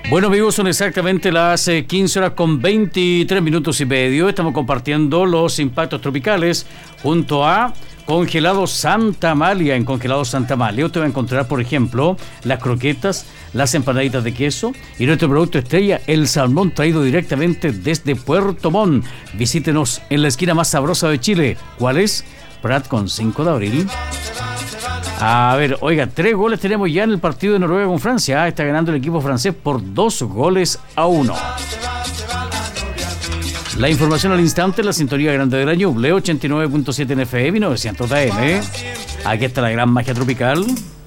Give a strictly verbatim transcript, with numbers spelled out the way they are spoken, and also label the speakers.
Speaker 1: Bueno, amigos, son exactamente las eh, quince horas con veintitrés minutos y medio. Estamos compartiendo los impactos tropicales junto a Congelados Santa Amalia. En Congelados Santa Amalia usted va a encontrar, por ejemplo, las croquetas, las empanaditas de queso y nuestro producto estrella, el salmón traído directamente desde Puerto Montt. Visítenos en la esquina más sabrosa de Chile. ¿Cuál es? Prat con cinco de abril. A ver, oiga, tres goles tenemos ya en el partido de Noruega con Francia. Ah, está ganando el equipo francés por dos goles a uno. La información al instante en la sintonía grande del año, Ñuble ochenta y nueve punto siete en F M y novecientos A M. Aquí está la gran magia tropical.